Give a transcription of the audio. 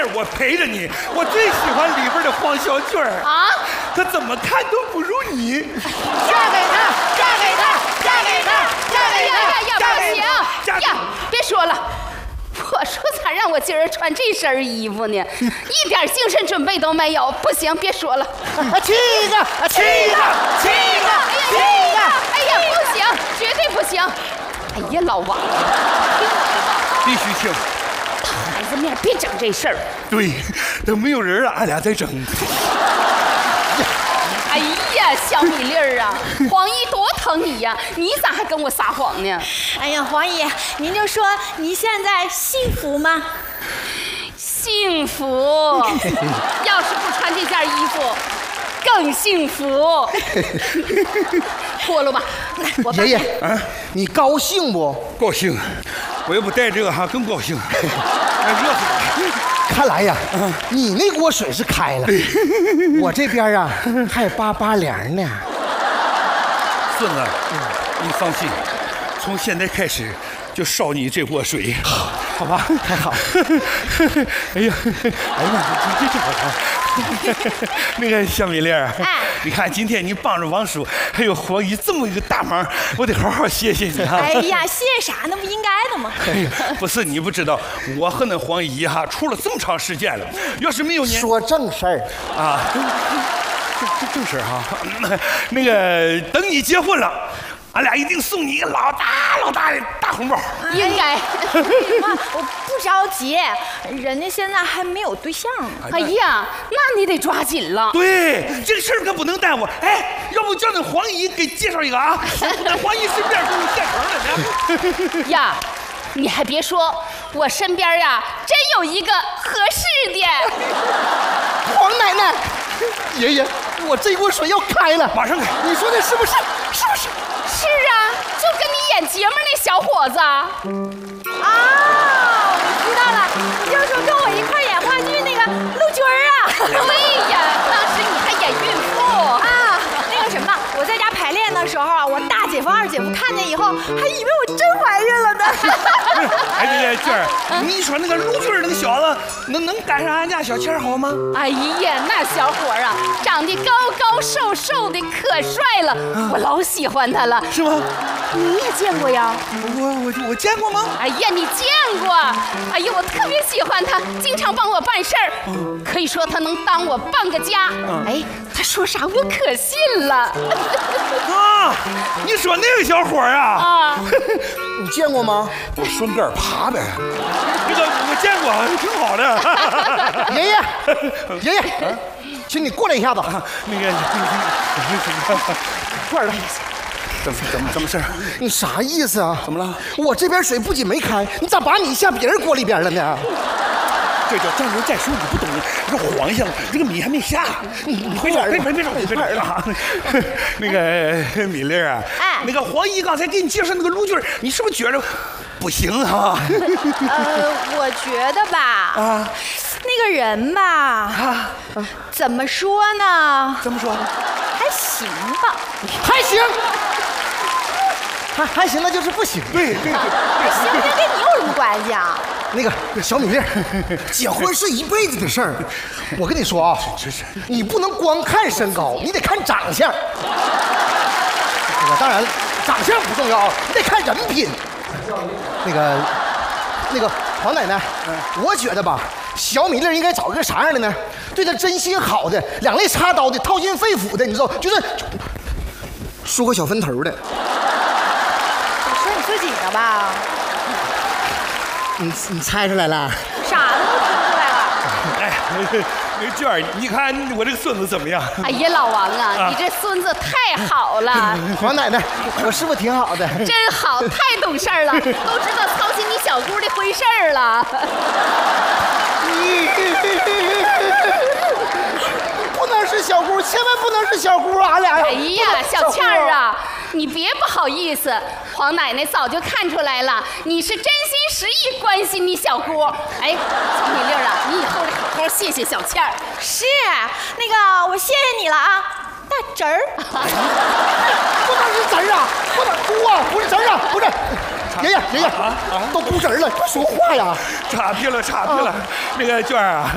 我陪着你，我最喜欢里边的黄小娟啊，可怎么看都不如你。 嫁给他，嫁给他，嫁给他，嫁给他， 不行呀！别说了，我说咋让我今儿穿这身衣服呢？一点精神准备都没有。不行，别说了。 七个！ 哎呀，不行，绝对不行！哎呀，老王， 必须听。 当孩子面别整这事儿。 对，等没有人了，俺俩再整。 哎呀，小米粒儿啊，黄姨多疼你呀，你咋还跟我撒谎呢？ 哎呀，黄姨，您就说您现在幸福吗？ 幸福，要是不穿这件衣服，更幸福。脱了吧，我爷爷啊，你高兴不？ 高兴，我要不带这个哈更高兴。热死我！ 看来呀，你那锅水是开了，我这边啊还有8连呢。 孙子，你放心，从现在开始就烧你这锅水，好吧？ 太好。 哎呀，这好疼。那个小米粒儿，你看今天你帮着王叔还有黄姨这么一个大忙，我得好好谢谢你啊！ 哎呀，谢谢啥？那不应该的吗？ 哎呀，不是你不知道，我和那黄姨哈处了这么长时间了，要是没有你， 说正事儿啊，正事儿哈。那个等你结婚了，俺俩一定送你一个老大的大红包。 应该。 妈，我不着急，人家现在还没有对象呢。 哎呀，那你得抓紧了。 对，这个事儿可不能耽误。哎，要不叫那黄姨给介绍一个啊？那黄姨身边给你现成的呀。你还别说，我身边呀真有一个合适的。 黄奶奶，爷爷，我这锅水要开了， 马上开。 你说的是不是？是不是？ 是啊，就跟你演节目那小伙子。 我知道了，你就是说跟我一块演话剧那个陆军啊。 对呀，当时你还演孕妇啊。那个什么，我在家排练的时候啊，我大姐夫、二姐夫看见以后，还以为我真怀孕了呢。 哎呀，娟儿，你说那个陆军那个小子，能赶上俺家小倩好吗？ 哎呀，那小伙啊，长得高高瘦瘦的，可帅了，我老喜欢他了。 是吗？ 你也见过呀？ 我见过吗？ 哎呀，你见过？哎呀，我特别喜欢他，经常帮我办事儿，可以说他能当我半个家。哎，他说啥我可信了。 啊，你说那个小伙啊？ 你见过吗？ 我顺杆爬呗。这个我见过，挺好的。 爷爷，请你过来一下子。 那个， 快点。 怎么事？ 你啥意思啊？ 怎么了？ 我这边水不仅没开，你咋把你下别人锅里边了呢？ 这叫站着再说，你不懂。这黄下了，这个米还没下。你快点，别着啊！那个米粒啊，那个黄姨刚才给你介绍那个陆军，你是不是觉得不行啊？ 我觉得吧，那个人吧，怎么说呢？ 怎么说？ 还行吧， 还行。还行，那就是不行。 对，行不行跟你有什么关系啊？ 那个小米粒，结婚是一辈子的事儿。我跟你说啊，你不能光看身高，你得看长相。当然，长相不重要，你得看人品。那个黄奶奶，我觉得吧，小米粒应该找一个啥样的呢？对她真心好的，两肋插刀的，掏心肺腑的，你知道，就是梳个小分头的。 说你自己的吧？ 你猜出来了？ 啥都听出来了。 哎，那个娟儿，你看我这个孙子怎么样？ 哎呀，老王啊，你这孙子太好了。 黄奶奶，我是不是挺好的？ 真好，太懂事儿了，都知道操心你小姑的婚事儿了。 不能是小姑，千万不能是小姑，俺俩。 哎呀，小倩儿啊，你别不好意思，黄奶奶早就看出来了，你是真心实意关心你小姑。哎，小米粒啊，你以后得好好谢谢小倩儿。 是，那个我谢谢你了啊，大侄儿。 不能是侄儿啊，不能姑啊，不是侄儿啊，不是。爷爷，都姑侄儿了，快说话呀！ 差评了。那个娟儿啊，